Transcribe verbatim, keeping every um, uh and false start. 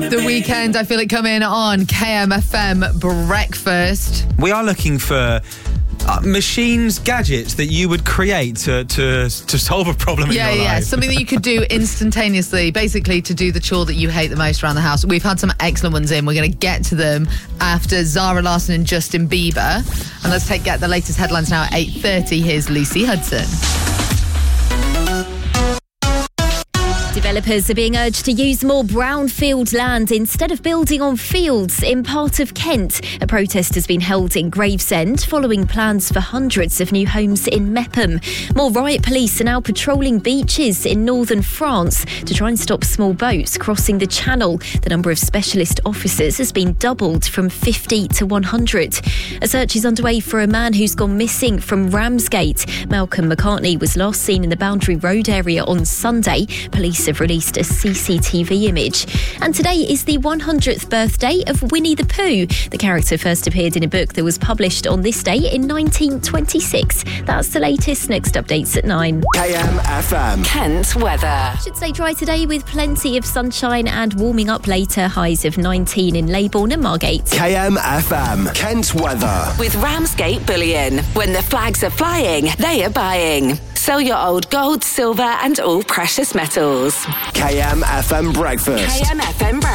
The Weekend, I feel it coming on K M F M Breakfast. We are looking for uh, machines, gadgets that you would create to to, to solve a problem yeah, in your yeah, life. something that you could do instantaneously, basically to do the chore that you hate the most around the house. We've had some excellent ones in. We're going to get to them after Zara Larsson and Justin Bieber. And let's take get the latest headlines now at eight thirty. Here's Lucy Hudson. Developers are being urged to use more brownfield land instead of building on fields in part of Kent. A protest has been held in Gravesend following plans for hundreds of new homes in Mepham. More riot police are now patrolling beaches in northern France to try and stop small boats crossing the channel. The number of specialist officers has been doubled from fifty to one hundred. A search is underway for a man who's gone missing from Ramsgate. Malcolm McCartney was last seen in the Boundary Road area on Sunday. Police have released a C C T V image. And today is the one hundredth birthday of Winnie the Pooh. The character first appeared in a book that was published on this day in nineteen twenty-six. That's the latest. Next updates at nine. K M F M. Kent weather. Should stay dry today with plenty of sunshine and warming up later. Highs of nineteen in Leybourne and Margate. K M F M. Kent weather. With Ramsgate Bullion. When the flags are flying, they are buying. Sell your old gold, silver and all precious metals. K M F M Breakfast. K M F M Breakfast.